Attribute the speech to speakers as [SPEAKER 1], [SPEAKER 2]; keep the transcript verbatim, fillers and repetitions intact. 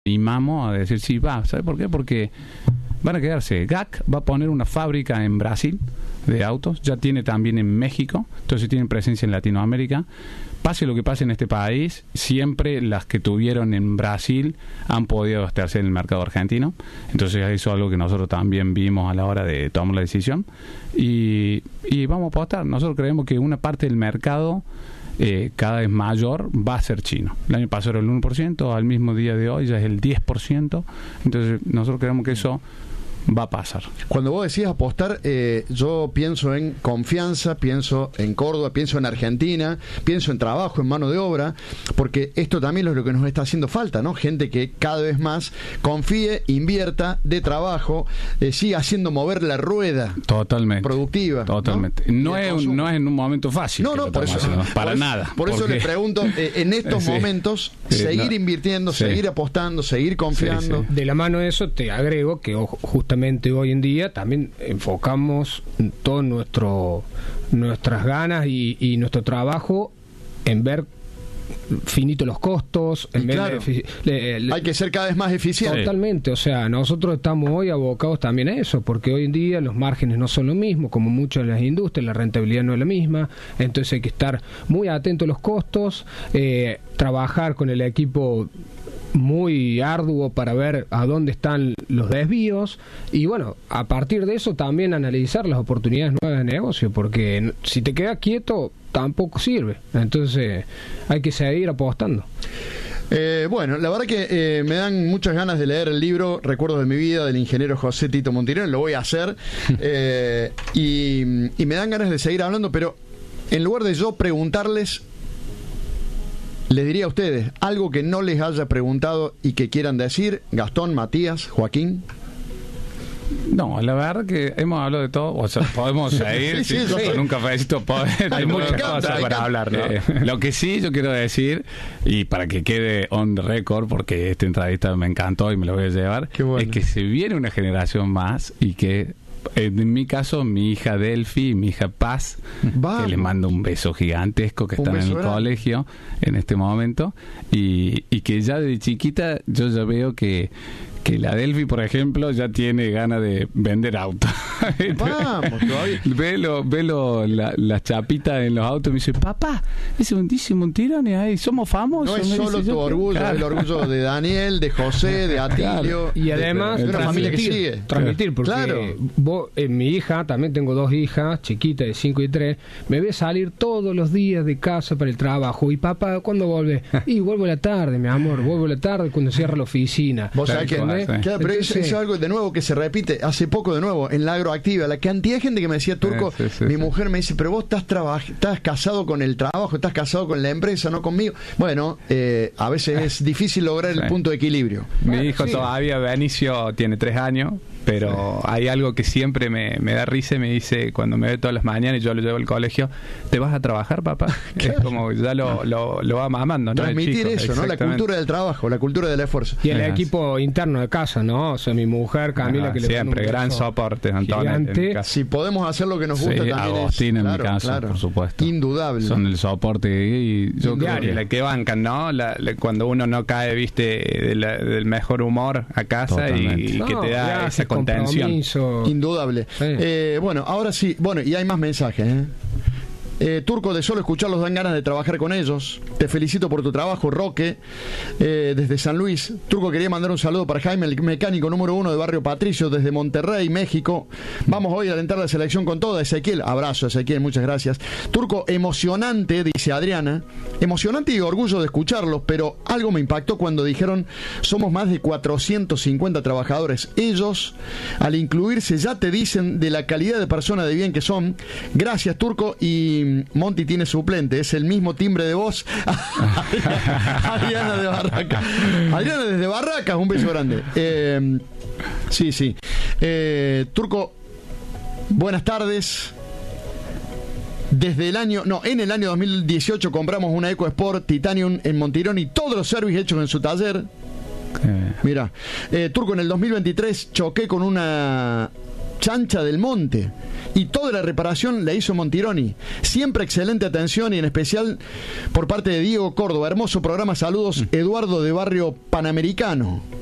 [SPEAKER 1] animamos a decir sí, va, ¿sabe por qué? Porque van a quedarse. G A C va a poner una fábrica en Brasil de autos, ya tiene también en México, entonces tienen presencia en Latinoamérica. Pase lo que pase en este país, siempre las que tuvieron en Brasil han podido estarse en el mercado argentino. Entonces eso es algo que nosotros también vimos a la hora de tomar la decisión. Y, y vamos a apostar. Nosotros creemos que una parte del mercado eh, cada vez mayor va a ser chino. El año pasado era el uno por ciento, al mismo día de hoy ya es el diez por ciento. Entonces nosotros creemos que eso va a pasar.
[SPEAKER 2] Cuando vos decís apostar, eh, yo pienso en confianza, pienso en Córdoba, pienso en Argentina, pienso en trabajo, en mano de obra, porque esto también es lo que nos está haciendo falta, ¿no? Gente que cada vez más confíe, invierta, de trabajo, eh, siga haciendo mover la rueda
[SPEAKER 1] totalmente
[SPEAKER 2] productiva.
[SPEAKER 1] Totalmente. No, no, es, un, no es en un momento fácil.
[SPEAKER 2] No, no, por eso,
[SPEAKER 1] haciendo, para
[SPEAKER 2] por
[SPEAKER 1] nada.
[SPEAKER 2] Eso, por eso
[SPEAKER 1] porque...
[SPEAKER 2] le pregunto, eh, en estos sí, momentos, sí, seguir no, invirtiendo, sí. seguir apostando, seguir confiando.
[SPEAKER 3] Sí, sí. De la mano de eso te agrego que justo hoy en día también enfocamos todo nuestro nuestras ganas y, y nuestro trabajo en ver finito los costos, en ver
[SPEAKER 2] claro,
[SPEAKER 3] de, le, le,
[SPEAKER 2] hay que ser cada vez más eficiente.
[SPEAKER 3] Totalmente, o sea, nosotros estamos hoy abocados también a eso, porque hoy en día los márgenes no son lo mismo, como muchas de las industrias, la rentabilidad no es la misma, entonces hay que estar muy atento a los costos, eh, trabajar con el equipo muy arduo para ver a dónde están los desvíos y bueno, a partir de eso también analizar las oportunidades nuevas de negocio, porque si te quedas quieto tampoco sirve, entonces hay que seguir apostando.
[SPEAKER 2] Eh, bueno, la verdad que eh, me dan muchas ganas de leer el libro Recuerdos de mi vida del ingeniero José Tito Montirón, lo voy a hacer eh, y, y me dan ganas de seguir hablando, pero en lugar de yo preguntarles, les diría a ustedes algo que no les haya preguntado y que quieran decir. Gastón, Matías, Joaquín.
[SPEAKER 1] No, la verdad que hemos hablado de todo. O sea, podemos seguir
[SPEAKER 2] sí, sí,
[SPEAKER 1] sí,
[SPEAKER 2] sí.
[SPEAKER 1] con un cafecito. Hay muchas
[SPEAKER 2] encanta,
[SPEAKER 1] cosas para hablar, ¿no? Eh, lo que sí yo quiero decir, y para que quede on the record, porque esta entrevista me encantó y me lo voy a llevar, bueno. es que se viene una generación más y que en mi caso, mi hija Delphi y mi hija Paz, Vamos. que les mando un beso gigantesco, que un están en el grande. colegio en este momento, y, y que ya de chiquita yo ya veo que que la Delphi, por ejemplo, ya tiene ganas de vender autos.
[SPEAKER 2] Vamos, todavía.
[SPEAKER 1] Ve, lo, ve lo, la, las chapitas en los autos y me dice, papá, ese un dice Montirón y ahí somos famosos.
[SPEAKER 2] No es solo tu yo, orgullo, claro. el orgullo de Daniel, de José, de Atilio.
[SPEAKER 3] Y además,
[SPEAKER 2] de, de una familia que sigue.
[SPEAKER 3] Transmitir, porque
[SPEAKER 2] claro.
[SPEAKER 3] vos, eh, mi hija, también tengo dos hijas, chiquitas de cinco y tres, me ve salir todos los días de casa para el trabajo. Y papá, ¿cuándo vuelve? Y vuelvo a la tarde, mi amor, vuelvo a la tarde cuando cierra la oficina.
[SPEAKER 2] Vos sabés que Claro, pero Entonces, eso es algo de nuevo que se repite hace poco de nuevo en la agroactiva. La cantidad de gente que me decía, Turco, sí, sí, mi sí. mujer me dice, pero vos estás traba- estás casado con el trabajo, estás casado con la empresa, no conmigo. Bueno, eh, a veces es difícil lograr sí. el punto de equilibrio.
[SPEAKER 4] Mi
[SPEAKER 2] bueno,
[SPEAKER 4] hijo
[SPEAKER 2] sí.
[SPEAKER 4] todavía, Benicio, tiene tres años, pero sí. hay algo que siempre me, me da risa y me dice, cuando me ve todas las mañanas y yo lo llevo al colegio, ¿te vas a trabajar, papá? Claro. Es como ya lo, lo, lo va mamando, ¿no?
[SPEAKER 2] Transmitir eso, ¿no? La cultura del trabajo, la cultura del esfuerzo.
[SPEAKER 3] Y el equipo interno de casa, ¿no? O sea, mi mujer, Camila,
[SPEAKER 4] ah,
[SPEAKER 3] que
[SPEAKER 4] siempre,
[SPEAKER 3] le
[SPEAKER 4] gran soporte, Antonio.
[SPEAKER 2] Si podemos hacer lo que nos gusta,
[SPEAKER 1] sí,
[SPEAKER 2] también
[SPEAKER 1] Agostín
[SPEAKER 2] es,
[SPEAKER 1] en
[SPEAKER 2] claro,
[SPEAKER 1] mi casa,
[SPEAKER 2] claro.
[SPEAKER 1] por supuesto.
[SPEAKER 2] Indudable.
[SPEAKER 1] Son el soporte y yo
[SPEAKER 4] creo que la que bancan, ¿no? La, la, cuando uno no cae, viste, de la, del mejor humor a casa y, y no, que te da gracias, esa contención.
[SPEAKER 2] Indudable. Sí. Eh, bueno, ahora sí, bueno, y hay más mensajes, ¿eh? Eh, Turco, de solo escucharlos dan ganas de trabajar con ellos. Te felicito por tu trabajo, Roque, eh, desde San Luis. Turco, quería mandar un saludo para Jaime, el mecánico número uno de Barrio Patricio, desde Monterrey, México. Vamos hoy a alentar la selección con toda. Ezequiel, abrazo, Ezequiel, muchas gracias. Turco, emocionante, dice Adriana. Emocionante y orgullo de escucharlos, pero algo me impactó cuando dijeron somos más de cuatrocientos cincuenta trabajadores. Ellos, al incluirse, ya te dicen de la calidad de persona de bien que son. Gracias, Turco, y Monty tiene suplente, es el mismo timbre de voz. Adriana de Barracas. Adriana desde Barracas, un beso grande. Eh, sí, sí. Eh, Turco, buenas tardes. Desde el año, no, en el año dos mil dieciocho compramos una EcoSport Titanium en Montirón y todos los servicios hechos en su taller. Eh. Mira, eh, Turco, en el dos mil veintitrés choqué con una chancha del monte y toda la reparación la hizo Montironi. Siempre excelente atención y en especial por parte de Diego Córdoba. Hermoso programa, saludos, Eduardo de Barrio Panamericano.